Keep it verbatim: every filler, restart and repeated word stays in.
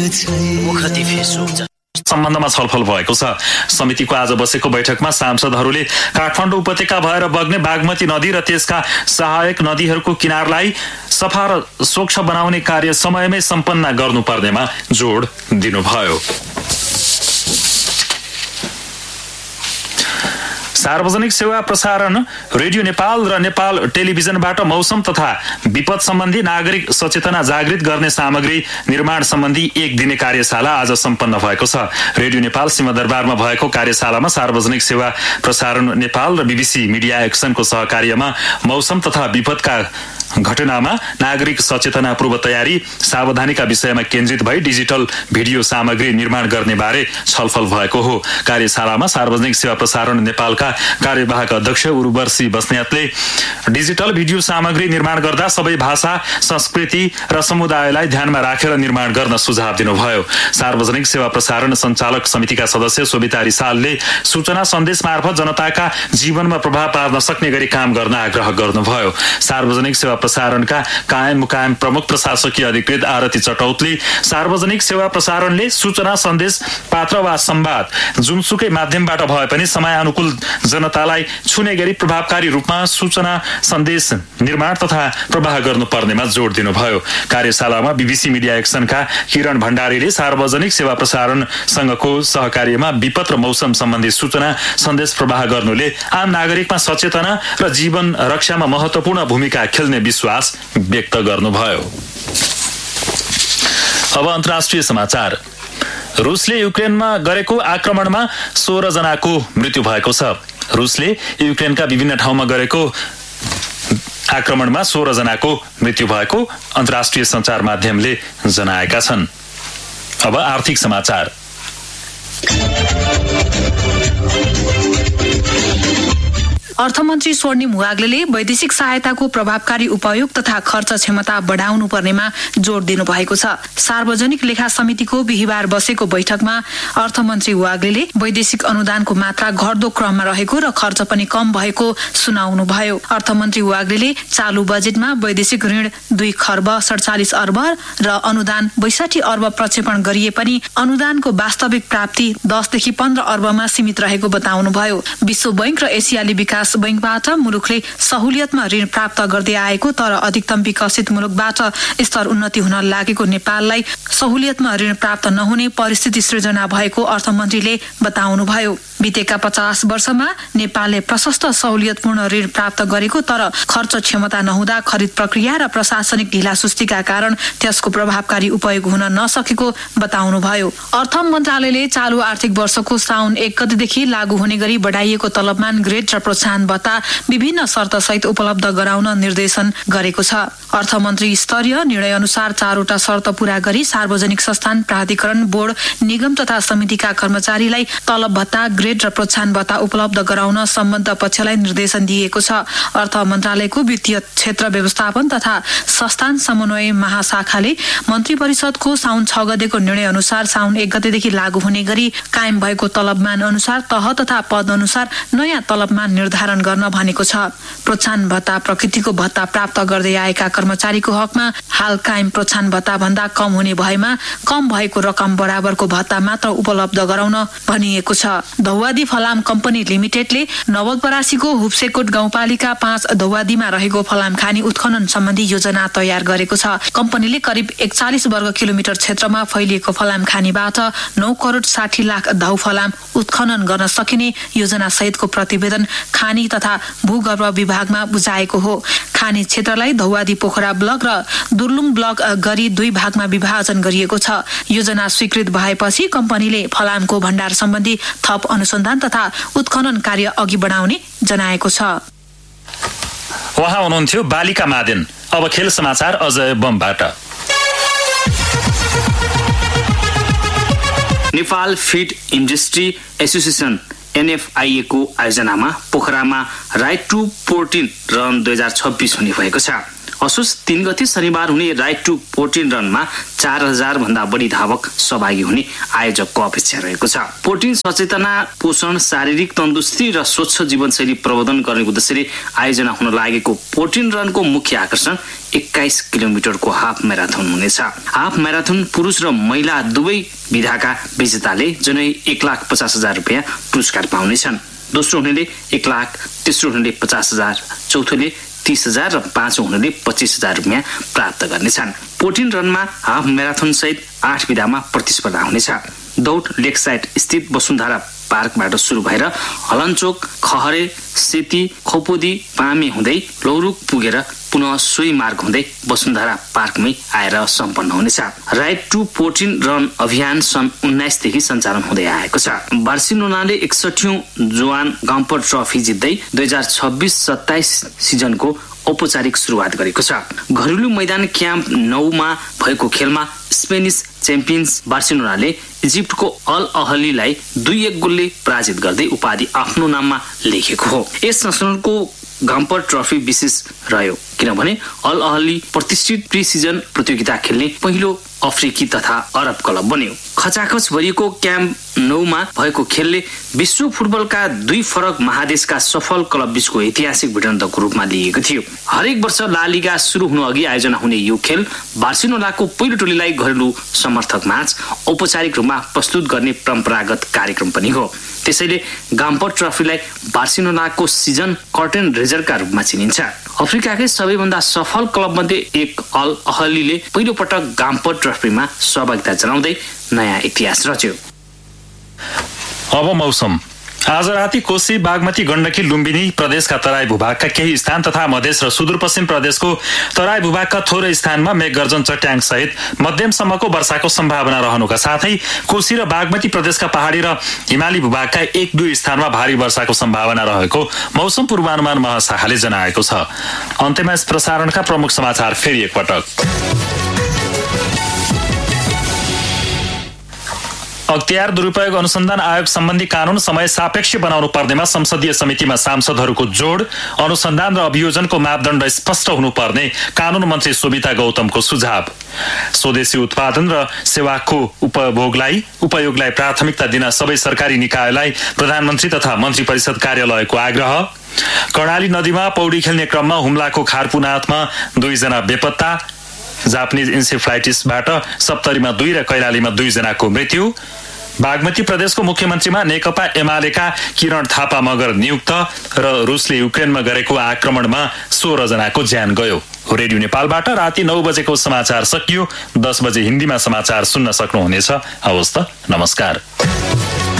सम्बन्धमा छलफल भएको छ। समितिको आज बसेको बैठकमा सांसदहरूले काठमाडौँ उपत्यका भएर बग्ने बागमती नदी र त्यसका सहायक नदीहरूको किनारलाई सफा र स्वच्छ बनाउने कार्य समयमै सम्पन्न गर्नुपर्नेमा जोड दिनुभयो। सार्वजनिक सेवा प्रसारण रेडियो नेपाल र नेपाल टेलिभिजनबाट मौसम तथा विपद सम्बन्धी नागरिक सचेतना जागृत गर्ने सामग्री निर्माण सम्बन्धी एक दिने कार्यशाला आज सम्पन्न भएको छ। रेडियो नेपाल सिंहदरबारमा भएको कार्यशालामा सार्वजनिक सेवा प्रसारण नेपाल र बीबीसी मिडिया एक्सनको सहकार्यमा मौसम तथा विपदका घटनामा नागरिक सचेतना पूर्व तयारी सावधानीका विषयमा केन्द्रित भई डिजिटल भिडियो सामग्री निर्माण गर्ने बारे छलफल भएको हो। कार्यशालामा सार्वजनिक सेवा प्रसारण नेपालका कार्यवाहक अध्यक्ष उर्वशी बस्नेतले डिजिटल भिडियो सामग्री निर्माण गर्दा सबै भाषा, संस्कृति र समुदायलाई ध्यानमा राखेर निर्माण गर्न सुझाव दिनुभयो। सार्वजनिक सेवा प्रसारण सञ्चालक समितिका सदस्य सोभिता रिसालले सूचना सन्देश मार्फत जनताका जीवनमा प्रभाव पार्न सक्ने गरी काम गर्न आग्रह गर्नुभयो। सार्वजनिक सेवा प्रसारणका कायम मुकायम प्रमुख प्रशासकीय अधिकृत आरती चटौतले सार्वजनिक सेवा प्रसारणले सूचना सन्देश पात्र वा संवाद जुनसुकै माध्यमबाट भए पनि समयानुकूल जनतालाई छुने गरी प्रभावकारी रूपमा सूचना सन्देश निर्माण तथा प्रवाह गर्नुपर्नेमा जोड दिनुभयो। कार्यशालामा बीबीसी मिडिया एक्सनका किरण भण्डारीले सार्वजनिक सेवा प्रसारण संघको सहकार्यमा विपद र मौसम सम्बन्धी सूचना सन्देश प्रवाह गर्नुले आम नागरिकमा सचेतना र जीवन रक्षामा महत्वपूर्ण भूमिका खेल्ने विश्वास व्यक्त गर्नुभयो। अब अन्तर्राष्ट्रिय समाचार। रुसले युक्रेनमा गरेको आक्रमणमा सोह्र जनाको मृत्यु भएको छ। रुसले युक्रेनका विभिन्न ठाउँमा गरेको आक्रमणमा सोह्र जनाको मृत्यु भएको अन्तर्राष्ट्रिय सञ्चार माध्यमले जनाएका छन्। अब आर्थिक समाचार। अर्थमन्त्री स्वर्णिम वाग्लेले वैदेशिक सहायताको प्रभावकारी उपयोग तथा खर्च क्षमता बढाउनु पर्नेमा जोड दिनुभएको छ। सार्वजनिक लेखा समितिको बिहिबार बसेको बैठकमा अर्थमन्त्री वाग्लेले वैदेशिक अनुदानको मात्रा घट्दो क्रममा रहेको र खर्च पनि कम भएको सुनाउनुभयो। अर्थमन्त्री वाग्लेले चालू बजेटमा वैदेशिक ऋण दुई खर्ब सडचालिस अर्ब र अनुदान बैसठी अर्ब प्रक्षेपण गरिए पनि अनुदानको वास्तविक प्राप्ति दसदेखि पन्ध्र अर्बमा सीमित रहेको बताउनुभयो। विश्व बैंक र एसियाली विकास बैंकबाट मुलुकले सहुलियतमा ऋण प्राप्त गर्दै आएको तर अधिकतम विकसित मुलुकबाट स्तर उन्नति हुन लागेको नेपाललाई सहुलियतमा ऋण प्राप्त नहुने परिस्थिति सृजना भएको अर्थमन्त्रीले बताउनुभयो। बितेका पचास वर्षमा नेपालले प्रशस्त सहुलियतपूर्ण ऋण प्राप्त गरेको तर खर्च क्षमता नहुँदा खरिद प्रक्रिया र प्रशासनिक ढिलासुस्तीका कारण त्यसको प्रभावकारी उपयोग हुन नसकेको बताउनुभयो। अर्थ मन्त्रालयले चालू आर्थिक वर्षको साउन एक गतेदेखि लागू हुने गरी बढाइएको तलबमान ग्रेड र प्रोत्साहन भत्ता विभिन्न शर्तसहित उपलब्ध गराउन निर्देशन गरेको छ। अर्थमन्त्री स्तरीय निर्णय अनुसार चारवटा शर्त पूरा गरी सार्वजनिक संस्थान, प्राधिकरण, बोर्ड, निगम तथा समितिका कर्मचारीलाई तलब भत्ता, ग्रेड र प्रोत्साहन भत्ता उपलब्ध गराउन सम्बद्ध पक्षलाई निर्देशन दिएको छ। अर्थ मन्त्रालयको वित्तीय क्षेत्र व्यवस्थापन तथा संस्थान समन्वय महाशाखाले मन्त्री परिषदको साउन छ गतेको निर्णय अनुसार साउन एक गतेदेखि लागू हुने गरी कायम भएको तलबमान अनुसार तह तथा पद अनुसार नयाँ तलबमान निर्धारण गर्न भनेको छ। प्रोत्साहन भत्ता प्रकृतिको भत्ता प्राप्त गर्दै आएका कर्मचारीको हकमा हाल कायम प्रोत्साहन भत्ता भन्दा कम हुने भएमा कम भएको रकम बराबरको भत्ता मात्र उपलब्ध गराउन भनिएको छ। धौवादी फलाम कम्पनी लिमिटेडले नवलपरासीको हुप्सेकोट गाउँपालिका पाँच धौवादीमा रहेको फलाम खानी उत्खनन सम्बन्धी योजना तयार गरेको छ। कम्पनीले करिब एकचालिस वर्ग किलोमिटर क्षेत्रमा फैलिएको फलाम खानीबाट नौ करोड साठी लाख धाउ फलाम उत्खनन गर्न सकिने योजना सहितको प्रतिवेदन खानी तथा भूगर्भ विभागमा बुझाएको हो। खानी क्षेत्रलाई धौवादी पोखरा ब्लक र दुर्लुङ ब्लक गरी दुई भागमा विभाजन गरिएको छ। योजना स्वीकृत भएपछि कम्पनीले फलामको भण्डार सम्बन्धी थप अनुसन्धान तथा उत्खनन कार्य अघि बढाउने जनाएको छ। उहाँ हुनुहुन्थ्यो बालिका मादेन। अब खेल समाचार Ajay बमबाट। Nepal feed industry association NFIA को आयोजनामा पोखरामा राइट टु फोर्टिन रन दुई हजार छब्बीस हुने भएको छ। असोज तीन गते शनिबार हुने राइट टु फोर्टिन रनमा चार हजार भन्दा बढी धावक सहभागी हुने आयोजकको अपेक्षा रहेको छ। फोर्टिन सचेतना, पोषण, शारीरिक तन्दुरुस्ती र स्वच्छ जीवनशैली प्रवर्धन गर्ने उद्देश्यले आयोजना हुन लागेको फोर्टिन रनको मुख्य आकर्षण एक्काइस किलोमिटरको हाफ म्याराथन हुनेछ। हाफ म्याराथन पुरुष र महिला दुवै विधाका विजेताले जनै एक लाख पचास हजार रुपियाँ पुरस्कार पाउनेछन्। दोस्रो हुनेले एक लाख, तेस्रो हुनेले पचास हजार, चौथोले तीस हजार र पाँचौं हुनेले पच्चिस हजार रुपियाँ प्राप्त गर्नेछन्। फोर्टिन रनमा हाफ म्याराथन सहित आठ विधामा प्रतिस्पर्धा हुनेछ। दौड लेक साइड स्थित वसुन्धरा पार्कबाट सुरु भएर हलनचोक, खहरे, सेती, खोपोदी, पामे हुँदै लौरुक पुगेर पुनः सोही मार्ग हुँदै वसुन्धरा पार्कमै आएर सम्पन्न हुनेछ। राइट टु फोर्टिन रन अभियान सन् उन्नाइसदेखि सञ्चालन हुँदै आएको छ। बार्सिलोनाले एकसठीौं जोआन गाम्पर ट्रफी जित्दै दुई हजार छब्बिस सत्ताइस सिजनको औपचारिक सुरुवात गरेको छ। घरेलु मैदान क्याम्प नौमा भएको खेलमा स्पेनिस च्याम्पियन्स बार्सिलोनाले इजिप्टको अल अहलीलाई दुई एक गोलले पराजित गर्दै उपाधि आफ्नो नाममा लेखेको हो। यस संस्करणको गाम्पर ट्रफी विशेष रह्यो किनभने अल अहली प्रतिष्ठित प्री सिजन प्रतियोगिता खेल्ने पहिलो अफ्रिकी तथा अरब क्लब बन्यो। खचाखच भरिएको क्याम्प नौमा भएको खेलले विश्व फुटबलका दुई फरक महादेशका सफल क्लब बीचको ऐतिहासिक भिडन्तको रूपमा लिएको थियो। हरेक वर्ष ला लिगा सुरु हुनु अघि आयोजना हुने यो खेल बार्सिलोनाको पहिलो टोलीलाई घरेलु समर्थक माझ औपचारिक रूपमा प्रस्तुत गर्ने परम्परागत कार्यक्रम पनि हो। त्यसैले गाम्पर ट्रफीलाई बार्सिलोनाको सिजन कर्टेन रेजरका रूपमा चिनिन्छ। अफ्रिकाकै सबैभन्दा सफल क्लब मध्ये एक अल अहलीले पहिलो पटक गाम्पर ट्रफीमा सहभागिता जनाउँदै नयाँ इतिहास रच्यो। अब मौसम। आज राति कोशी, बागमती, गण्डकी, लुम्बिनी प्रदेशका तराई भूभागका केही स्थान तथा मधेस र सुदूरपश्चिम प्रदेशको तराई भूभागका थोरै स्थानमा मेघगर्जन, चट्याङ सहित मध्यमसम्मको वर्षाको सम्भावना रहनुका साथै कोशी र बागमती प्रदेशका पहाडी र हिमाली भूभागका एक दुई स्थानमा भारी वर्षाको सम्भावना रहेको मौसम पूर्वानुमान महाशाखाले जनाएको छ। अन्त्यमा यस प्रसारणका प्रमुख समाचार फेरि एकपटक। अख्तियार दुरुपयोग अनुसन्धान आयोग सम्बन्धी कानून समय सापेक्ष बनाउनु पर्नेमा संसदीय समितिमा सांसदहरूको जोड। अनुसन्धान र अभियोजनको मापदण्ड स्पष्ट हुनुपर्ने कानून मन्त्री सोभिता गौतमको सुझाव। स्वदेशी उत्पादन र सेवाको उपभोगलाई उपयोगलाई प्राथमिकता दिन सबै सरकारी निकायलाई प्रधानमन्त्री तथा मन्त्री परिषद कार्यालयको आग्रह। कर्णाली नदीमा पौडी खेल्ने क्रममा हुम्लाको खारपुनाथमा दुईजना बेपत्ता। जापानिज इन्सेफ्लाइटिसबाट सप्तरीमा दुई र कैलालीमा दुईजनाको मृत्यु। बागमती प्रदेशको मुख्यमन्त्रीमा नेकपा एमालेका किरण थापा मगर नियुक्त र रुसले युक्रेनमा गरेको आक्रमणमा सोह्र जनाको ज्यान गयो। रेडियो नेपालबाट राति नौ बजेको समाचार सकियो। दस बजे हिन्दीमा समाचार सुन्न सक्नुहुनेछ। हवस् त, नमस्कार।